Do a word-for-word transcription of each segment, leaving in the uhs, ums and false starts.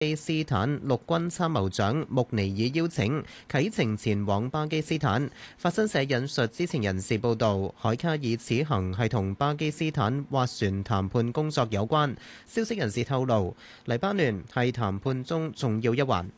基斯坦陸軍參謀長穆尼爾邀請啟程前往巴基斯坦。法新社引述知情人士報道，海卡爾此行係同巴基斯坦斡旋談判工作有關。消息人士透露，黎巴嫩係談判中重要一環。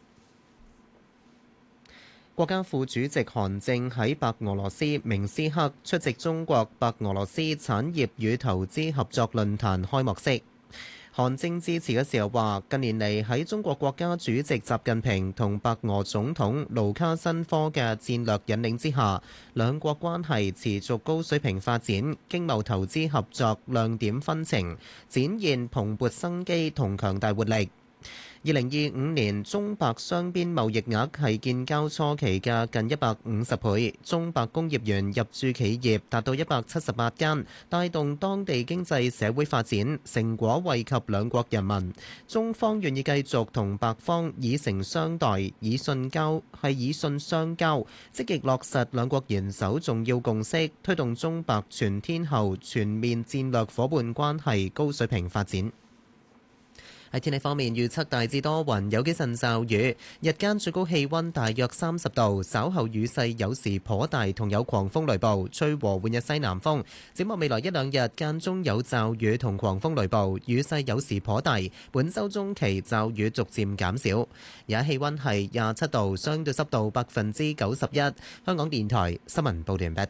國家副主席韓正喺白俄羅斯明斯克出席中國白俄羅斯產業與投資合作論壇開幕式。韓正致辭嘅時候話，近年嚟喺中國國家主席習近平同白俄總統盧卡申科嘅戰略引領之下，兩國關係持續高水平發展，經貿投資合作亮點紛呈，展現蓬勃生機同強大活力。二零二五年中白雙邊貿易額係建交初期嘅近一百五十倍，中白工業園入駐企業達到一百七十八間，帶動當地經濟社會發展，成果惠及兩國人民。中方願意繼續同白方以誠相待，以信交係以信相交，積極落實兩國元首重要共識，推動中白全天候全面戰略夥伴關係高水平發展。喺天氣方面，預測大致多雲，有幾陣驟雨，日間最高氣溫大約三十度，稍後雨勢有時頗大，同有狂風雷暴，吹和緩嘅西南風。展望未來一兩日，間中有驟雨同狂風雷暴，雨勢有時頗大。本週中期驟雨逐漸減少。而家氣溫係廿七度，相對濕度百分之九十一。香港電台新聞報道完畢。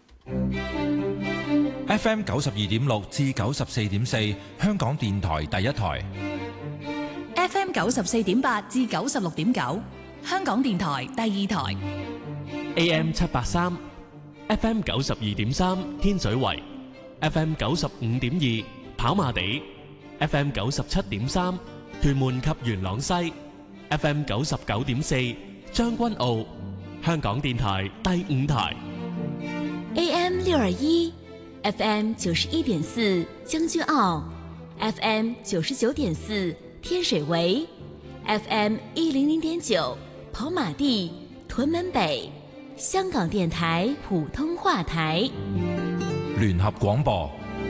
F M 九十二點六至九十四點四，香港電台第一台。 F M 九十四點八至九十六點九，香港電台第二台。 A M 七八三 ，F M 九十二點三天水圍 ，F M 九十五點二跑馬地 ，F M 九十七點三屯門及元朗西 ，F M 九十九點四將軍澳，香港電台第五台。 A M 六二一 ，F M 九十一點四將軍澳 ，F M 九十九點四。天水圍 F M 一零零點九跑馬地屯門北，香港電台普通話台聯合廣播。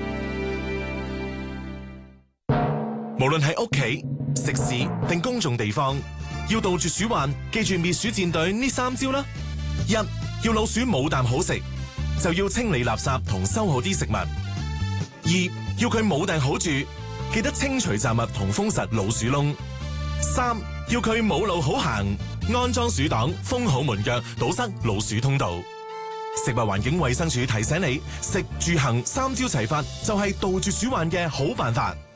無論係屋企、食肆定公眾地方，要杜絕鼠患，記住滅鼠戰隊呢三招啦。一，要老鼠冇啖好食，就要清理垃圾同收好啲食物。二，要佢冇埞好住，記得清除雜物同封實老鼠窿。三，要佢冇路好行，安裝鼠擋，封好門腳，堵塞老鼠通道。食物環境衛生署提醒你，食住行三招齊發就係杜絕鼠患嘅好辦法。